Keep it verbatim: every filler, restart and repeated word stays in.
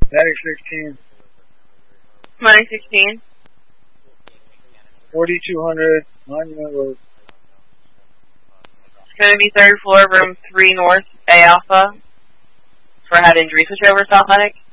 Attic sixteen. Attic sixteen. forty-two hundred, Monument Road. It's going to be third floor, room three north, A Alpha, for head injury. Switch over, South Attic.